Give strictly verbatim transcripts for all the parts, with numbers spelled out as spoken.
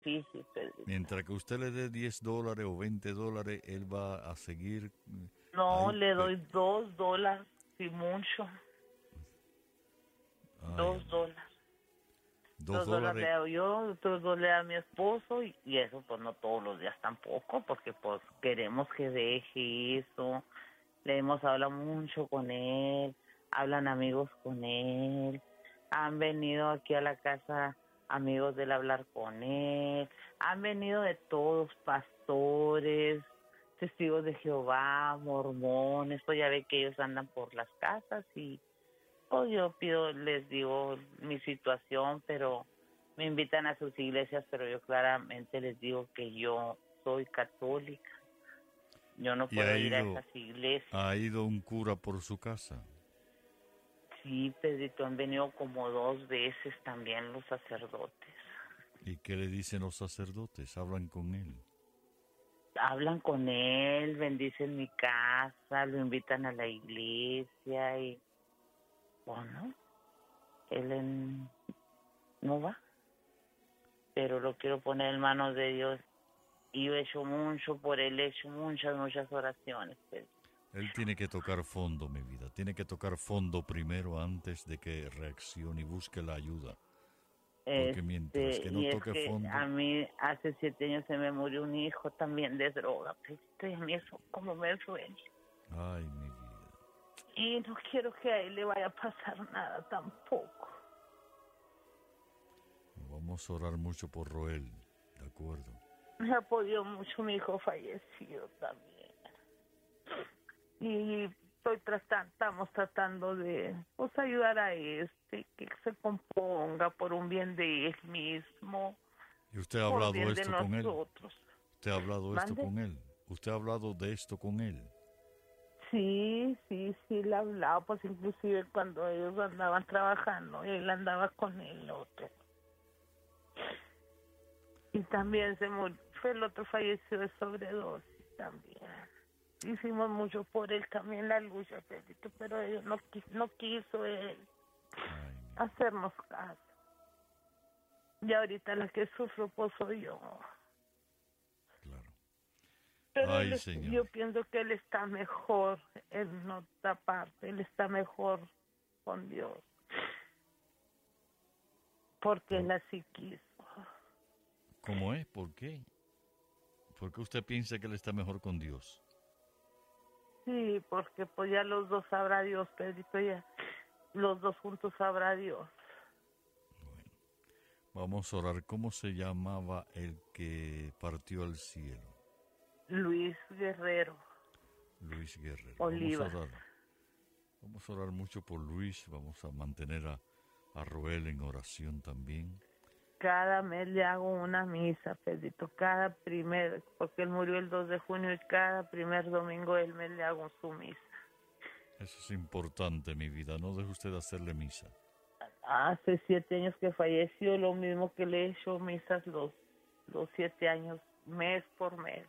difícil, Pedrito. Mientras que usted le dé diez dólares o veinte dólares, él va a seguir mm, No, ahí. le pe- doy dos dólares, si mucho, Ay, dos amén. dólares. Dos Dos dólares le dólares. doy yo, otros dos le da a mi esposo y, y eso pues no todos los días tampoco, porque pues queremos que deje eso. Le hemos hablado mucho con él, hablan amigos con él, han venido aquí a la casa amigos del hablar con él, han venido de todos, pastores, testigos de Jehová, mormones, pues ya ve que ellos andan por las casas y pues yo pido, les digo mi situación, pero me invitan a sus iglesias, pero yo claramente les digo que yo soy católica, yo no Y ha puedo ir a ido, esas iglesias. ha ido un cura por su casa. Sí, Pedrito, han venido como dos veces también los sacerdotes. ¿Y qué le dicen los sacerdotes? Hablan con él. Hablan con él, bendicen mi casa, lo invitan a la iglesia y, bueno, él en- no va, pero lo quiero poner en manos de Dios. Y yo he hecho mucho por él, he hecho muchas, muchas oraciones, Pedro. Él tiene que tocar fondo, mi vida. Tiene que tocar fondo primero antes de que reaccione y busque la ayuda. Porque mientras Este, que no y es toque que a fondo, mí hace siete años se me murió un hijo también de droga, Pedrito, y a mí eso como me duele. ay, mi vida. Y no quiero que a él le vaya a pasar nada tampoco. Vamos a orar mucho por Roel, ¿de acuerdo? Me apoyó mucho mi hijo fallecido también. Y estoy tratando, estamos tratando de pues ayudar a este, que se componga por un bien de él mismo, ¿Y usted ha por hablado bien de esto con él? nosotros. ¿Usted ha hablado esto ¿Mande? con él? ¿Usted ha hablado de esto con él? Sí, sí, sí, le hablaba, pues inclusive cuando ellos andaban trabajando, y él andaba con el otro. Y también se murió, fue el otro falleció de sobredosis también. Hicimos mucho por él también la lucha, Pedrito, pero él no, qui- no quiso él Ay, mi vida, hacernos caso. Y ahorita la que sufro pues soy yo. claro. Pero él Ay, es- Señor. yo pienso que él está mejor en otra parte, él está mejor con Dios. Porque él Pero, así quiso. ¿cómo es? ¿Por qué? ¿Por qué usted piensa que él está mejor con Dios? Sí, porque pues ya los dos sabrá Dios, Pedrito, ya los dos juntos sabrá Dios. Bueno, vamos a orar. ¿Cómo se llamaba el que partió al cielo? Luis Guerrero Luis Guerrero. Vamos a Oliva. orar. Vamos a orar mucho por Luis. Vamos a mantener a, a Roel en oración también. Cada mes le hago una misa, Pedrito, cada primer, porque él murió el dos de junio y cada primer domingo del mes le hago su misa. Eso es importante, mi vida. No deje usted de hacerle misa. Hace siete años que falleció, lo mismo que le he hecho misas los, los siete años, mes por mes.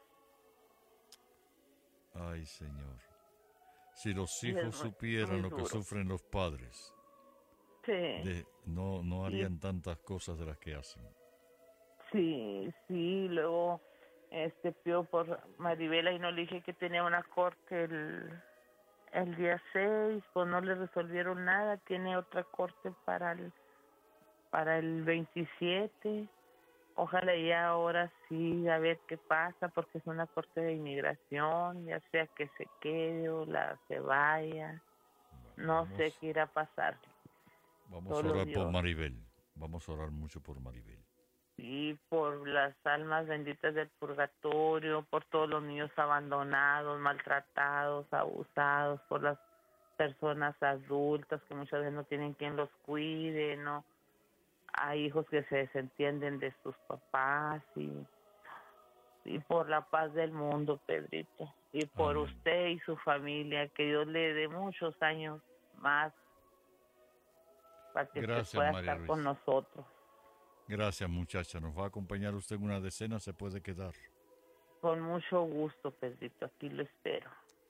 Ay, Señor. Si los Y es hijos muy, supieran muy lo que duro. sufren los padres, Sí, de, no, no y harían tantas cosas de las que hacen. sí, sí, luego este pidió por Maribela y no le dije que tenía una corte el, el día seis, pues no le resolvieron nada, tiene otra corte para el, para el veintisiete. Ojalá ya ahora sí, a ver qué pasa, porque es una corte de inmigración, ya sea que se quede o la se vaya, Bueno, no sé vamos, qué irá a pasar, vamos a solo orar por Dios. Maribel. Vamos a orar mucho por Maribel. Y por las almas benditas del purgatorio, por todos los niños abandonados, maltratados, abusados, por las personas adultas que muchas veces no tienen quien los cuide, ¿no? Hay hijos que se desentienden de sus papás y, y por la paz del mundo, Pedrito. Y por Amén. usted y su familia, que Dios le dé muchos años más para que usted Gracias, pueda María estar con Luisa. nosotros. Gracias, muchacha. Nos va a acompañar usted en una decena, se puede quedar. Con mucho gusto, Pedrito, aquí lo espero.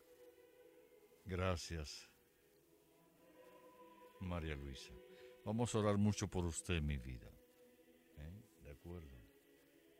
Gracias, María Luisa. Vamos a orar mucho por usted, mi vida. ¿Eh? ¿De acuerdo?